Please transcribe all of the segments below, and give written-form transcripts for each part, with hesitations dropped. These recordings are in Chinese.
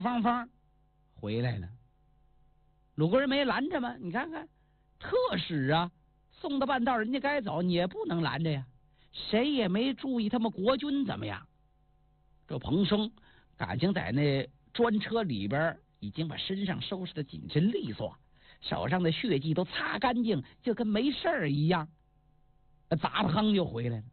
芳芳回来了。鲁国人没拦着吗？你看看，特使啊，送到半道，人家该走，你也不能拦着呀。谁也没注意他们国君怎么样。这彭生感情在那专车里边已经把身上收拾的紧身利索，手上的血迹都擦干净，就跟没事儿一样，砸了夯就回来了。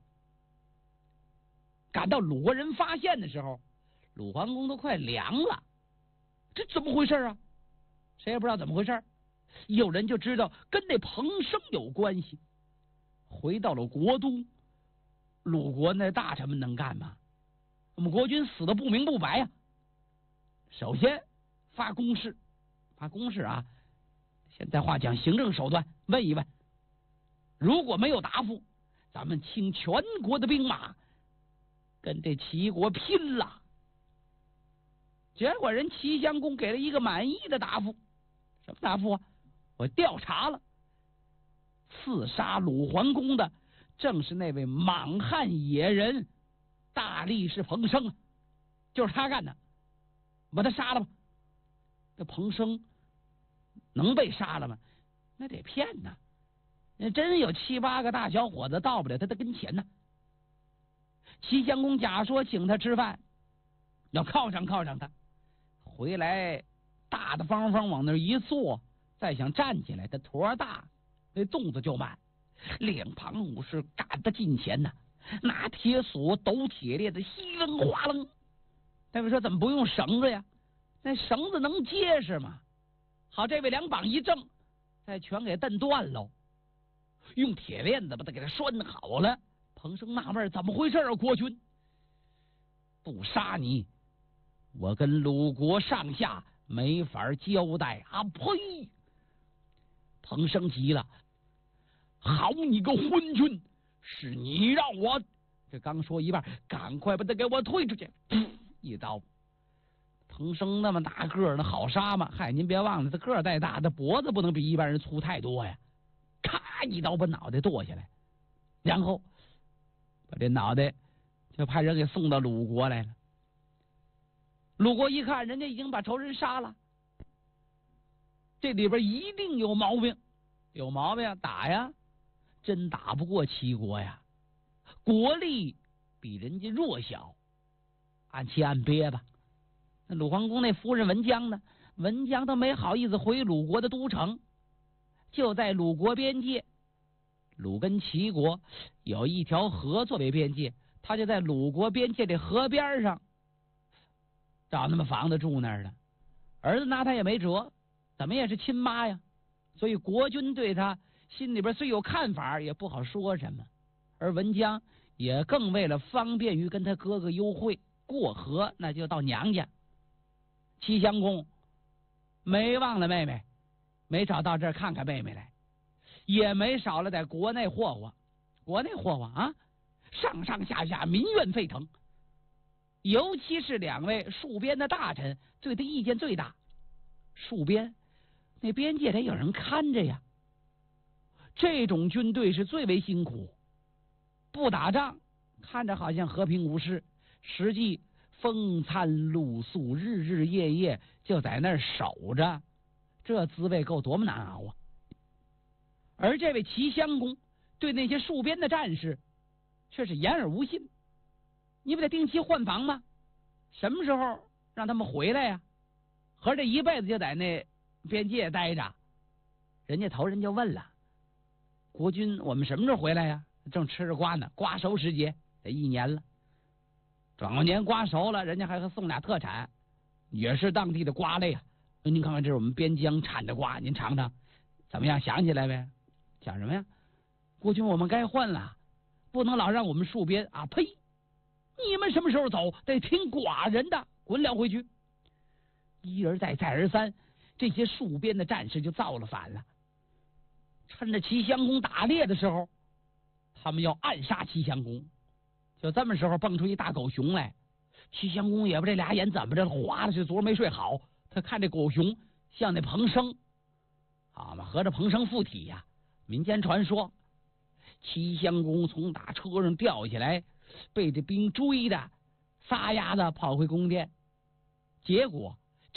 赶到鲁国人发现的时候，鲁桓公都快凉了。这怎么回事啊？谁也不知道怎么回事。有人就知道跟那彭生有关系。回到了国都，鲁国那大臣们能干吗？我们国君死的不明不白呀。首先发公示啊，现在话讲行政手段，问一问，如果没有答复，咱们倾全国的兵马跟这齐国拼了。结果人齐襄公给了一个满意的答复。什么答复啊？我调查了，刺杀鲁桓公的正是那位莽汉野人大力士彭生，就是他干的，把他杀了吧。这彭生能被杀了吗？那得骗呐，那真有7、8个大小伙子到不了他的跟前呢。齐襄公假说请他吃饭，要犒赏他，回来大大方方往那一坐，再想站起来，他坨大，那动作就慢。两旁武士赶得近前呐，拿铁锁抖铁链的稀楞哗楞。大夫说怎么不用绳子呀？那绳子能结实吗？好，这位两膀一正，再全给蹬断喽。用铁链子把它给他拴好了。彭生纳闷怎么回事啊？国君，不杀你，我跟鲁国上下没法交代啊！呸！彭生急了，好你个昏君，是你让我……这刚说一半，赶快把他给我推出去！噗，一刀。彭生那么大个儿，那好杀吗？嗨，您别忘了，他个儿再大，他脖子不能比一般人粗太多呀！咔，一刀把脑袋剁下来，然后把这脑袋就派人给送到鲁国来了。鲁国一看，人家已经把仇人杀了，这里边一定有毛病，有毛病打呀，真打不过齐国呀，国力比人家弱小，按期按憋吧。那鲁桓公那夫人文姜呢？文姜都没好意思回鲁国的都城，就在鲁国边界，鲁跟齐国有一条河作为边界，他就在鲁国边界这河边上找那么房子住那儿了。儿子拿他也没辙，怎么也是亲妈呀，所以国君对他心里边虽有看法，也不好说什么。而文姜也更为了方便于跟他哥哥幽会过河，那就到娘家。齐襄公没忘了妹妹，没找到这儿看看妹妹来，也没少了在国内霍霍啊，上上下下民怨沸腾，尤其是两位戍边的大臣对他意见最大。戍边那边界得有人看着呀，这种军队是最为辛苦，不打仗看着好像和平无事，实际风餐露宿，日日夜夜就在那儿守着，这滋味够多么难熬啊！而这位齐襄公对那些戍边的战士却是言而无信。你不得定期换防吗？什么时候让他们回来呀？合着一辈子就在那边界待着。人家头人就问了，国君我们什么时候回来呀？正吃着瓜呢，瓜熟时节，得1年了。转过年瓜熟了，人家还送俩特产，也是当地的瓜类啊。您看看，这是我们边疆产的瓜，您尝尝，怎么样？想起来呗？想什么呀？国君，我们该换了，不能老让我们戍边啊！呸！你们什么时候走？得听寡人的，滚了回去！一而再，再而三，这些戍边的战士就造了反了。趁着齐襄公打猎的时候，他们要暗杀齐襄公。就这么时候蹦出一大狗熊来，齐襄公也不这俩眼怎么着花了，是昨儿没睡好。他看这狗熊像那彭生，好嘛，合着彭生附体呀。民间传说，齐襄公从打车上掉下来，被这兵追的撒丫子跑回宫殿，结果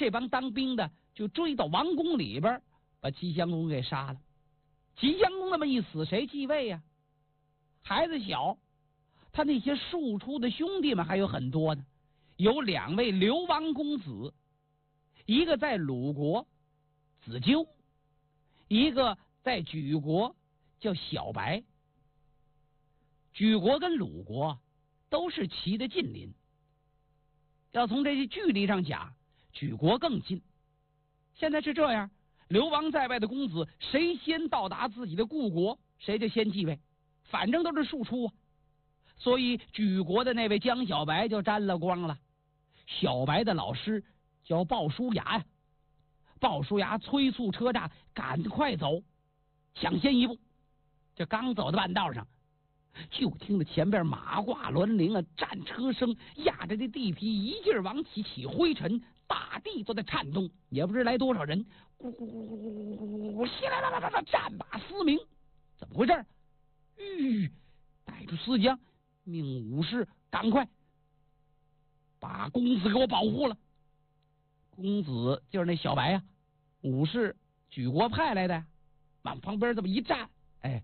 这帮当兵的就追到王宫里边，把齐襄公给杀了。齐襄公那么一死，谁继位呀？孩子小，他那些庶出的兄弟们还有很多呢，有2位流亡公子，一个在鲁国子纠，一个在莒国叫小白。莒国跟鲁国都是齐的近邻，要从这些距离上讲，莒国更近。现在是这样，流亡在外的公子，谁先到达自己的故国，谁就先继位，反正都是庶出啊。所以莒国的那位江小白就沾了光了。小白的老师叫鲍叔牙呀，鲍叔牙催促车驾赶快走，抢先一步。这刚走到半道上，就听着前边马挂銮铃啊，战车声压着这地皮一劲儿往起灰尘，大地都在颤动，也不知来多少人，咕咕咕咕咕咕咕，西来了，战马嘶鸣，怎么回事？带住司将，命武士赶快把公子给我保护了。公子就是那小白呀，武士莒国派来的，往旁边这么一站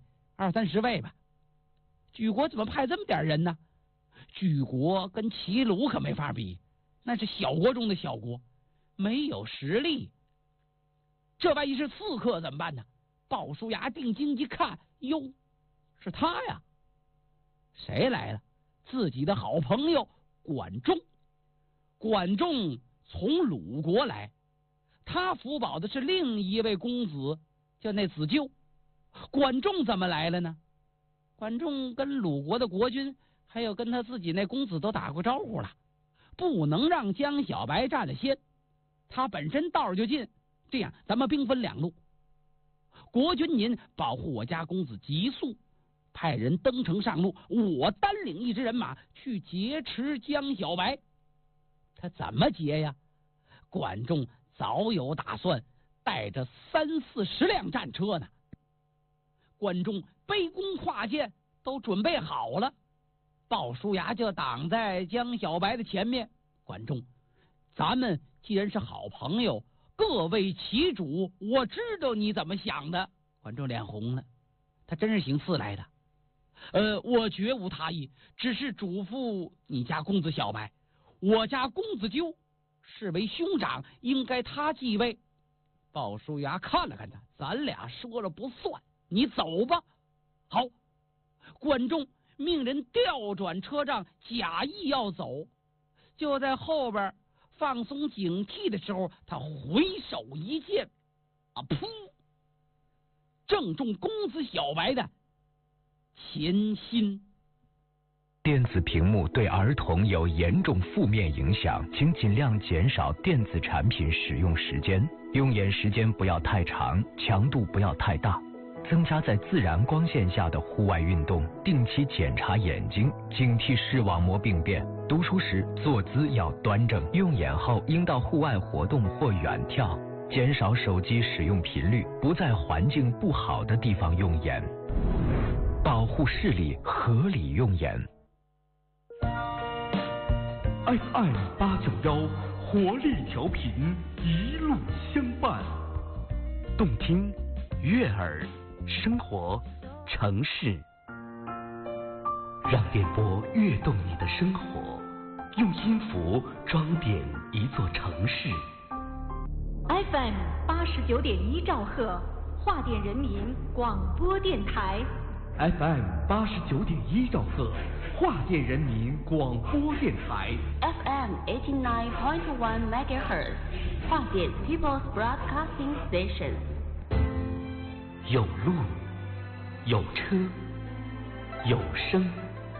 ，20-30位吧。莒国怎么派这么点人呢？莒国跟齐鲁可没法比，那是小国中的小国，没有实力。这万一是刺客怎么办呢？鲍叔牙定睛一看，哟，是他呀！谁来了？自己的好朋友管仲。管仲从鲁国来，他辅保的是另一位公子，叫那子纠。管仲怎么来了呢？管仲跟鲁国的国君还有跟他自己那公子都打过招呼了，不能让江小白占了先，他本身道就近。这样咱们兵分2路，国君您保护我家公子急速，派人登城上路，我单领一支人马去劫持江小白。他怎么劫呀？管仲早有打算，带着30-40辆战车呢。管仲背弓跨箭都准备好了，鲍叔牙就挡在江小白的前面。管仲，咱们既然是好朋友，各为其主，我知道你怎么想的。管仲脸红了，他真是行刺来的。我绝无他意，只是嘱咐你家公子小白，我家公子纠是为兄长，应该他继位。鲍叔牙看了看他，咱俩说了不算，你走吧。好，管仲命人调转车仗，假意要走。就在后边放松警惕的时候，他回手一剑，噗，正中公子小白的前心。 电子屏幕对儿童有严重负面影响，请尽量减少电子产品使用时间，用眼时间不要太长，强度不要太大，增加在自然光线下的户外运动，定期检查眼睛，警惕视网膜病变。读书时坐姿要端正，用眼后应到户外活动或远眺，减少手机使用频率，不在环境不好的地方用眼，保护视力，合理用眼。 FM 891活力调频，一路相伴， 动听、悦耳、生活、城市，让电波跃动你的生活，用音符装点一座城市。 FM 89.1兆赫，华电人民广播电台。 FM 89.1兆赫，华电人民广播电台。 FM 89.1 MHz， 华电 People's Broadcasting Station。 有路，有车，有声。